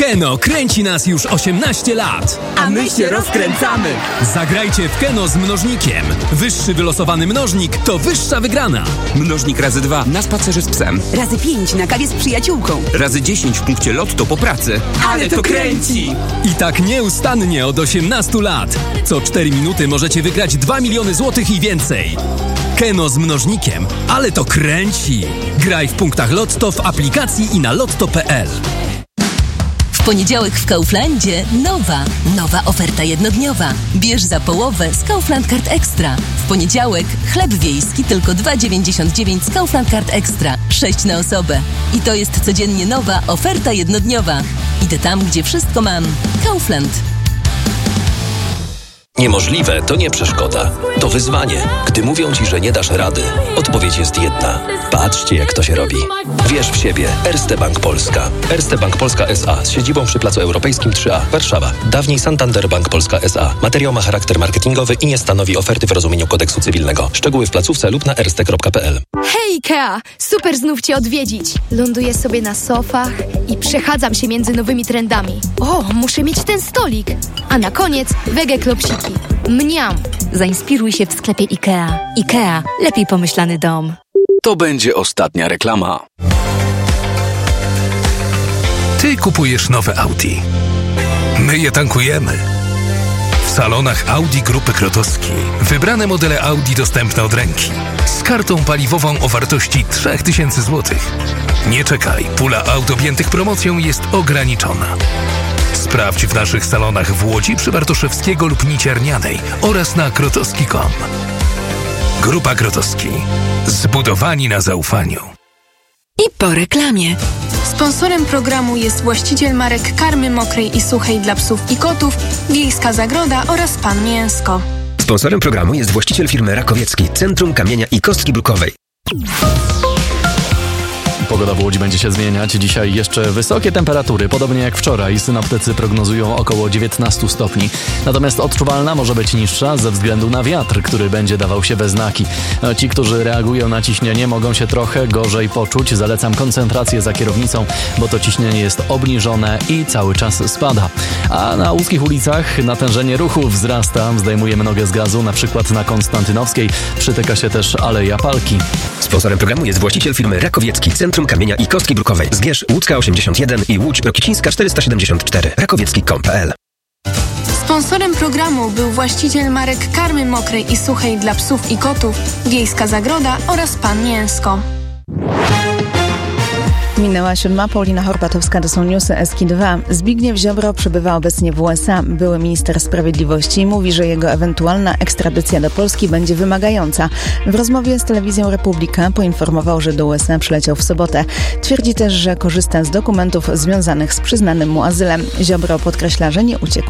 Keno kręci nas już 18 lat. A my się rozkręcamy. Zagrajcie w Keno z mnożnikiem. Wyższy wylosowany mnożnik to wyższa wygrana. Mnożnik razy 2 na spacerze z psem. Razy 5 na kawie z przyjaciółką. Razy 10 w punkcie Lotto po pracy. Ale to kręci! I tak nieustannie od 18 lat. Co 4 minuty możecie wygrać 2 miliony złotych i więcej. Keno z mnożnikiem. Ale to kręci. Graj w punktach Lotto w aplikacji i na lotto.pl. W poniedziałek w Kauflandzie nowa oferta jednodniowa. Bierz za połowę z Kaufland Card Extra. W poniedziałek chleb wiejski tylko 2,99 z Kaufland Card Extra. 6 na osobę. I to jest codziennie nowa oferta jednodniowa. Idę tam, gdzie wszystko mam. Kaufland. Niemożliwe to nie przeszkoda. To wyzwanie. Gdy mówią Ci, że nie dasz rady, odpowiedź jest jedna. Patrzcie, jak to się robi. Wierz w siebie. Erste Bank Polska. Erste Bank Polska S.A. z siedzibą przy Placu Europejskim 3A, Warszawa. Dawniej Santander Bank Polska S.A. Materiał ma charakter marketingowy i nie stanowi oferty w rozumieniu kodeksu cywilnego. Szczegóły w placówce lub na erste.pl. Hej Ikea! Super znów Cię odwiedzić. Ląduję sobie na sofach i przechadzam się między nowymi trendami. O, muszę mieć ten stolik. A na koniec wege klopsiki. Mniam! Zainspiruj się w sklepie Ikea. Ikea. Lepiej pomyślany dom. To będzie ostatnia reklama. Ty kupujesz nowe Audi. My je tankujemy. W salonach Audi Grupy Krotowski wybrane modele Audi dostępne od ręki. Z kartą paliwową o wartości 3000 zł. Nie czekaj, pula aut objętych promocją jest ograniczona. Sprawdź w naszych salonach w Łodzi przy Bartoszewskiego lub Niciarnianej oraz na krotowski.com. Grupa Krotowski. Zbudowani na zaufaniu. I po reklamie. Sponsorem programu jest właściciel marek karmy mokrej i suchej dla psów i kotów, Wiejska Zagroda oraz Pan Mięsko. Sponsorem programu jest właściciel firmy Rakowiecki, Centrum Kamienia i Kostki Brukowej. Pogoda w Łodzi będzie się zmieniać. Dzisiaj jeszcze wysokie temperatury, podobnie jak wczoraj. Synoptycy prognozują około 19 stopni. Natomiast odczuwalna może być niższa ze względu na wiatr, który będzie dawał się we znaki. Ci, którzy reagują na ciśnienie, mogą się trochę gorzej poczuć. Zalecam koncentrację za kierownicą, bo to ciśnienie jest obniżone i cały czas spada. A na łódzkich ulicach natężenie ruchu wzrasta. Zdejmujemy nogę z gazu, na przykład na Konstantynowskiej. Przytyka się też Aleja Palki. Sponsorem programu jest właściciel firmy Rakowiecki, Centrum Kamienia i Kostki Brukowej. Zgierz Łódzka 81 i Łódź Rokicińska 474. Rakowiecki.pl. Sponsorem programu był właściciel marek karmy mokrej i suchej dla psów i kotów, Wiejska Zagroda oraz Pan Mięsko. Minęła 7. Paulina Horpatowska, to są newsy Eski2. Zbigniew Ziobro przebywa obecnie w USA. Były minister sprawiedliwości mówi, że jego ewentualna ekstradycja do Polski będzie wymagająca. W rozmowie z telewizją Republika poinformował, że do USA przyleciał w sobotę. Twierdzi też, że korzysta z dokumentów związanych z przyznanym mu azylem. Ziobro podkreśla, że nie uciekł.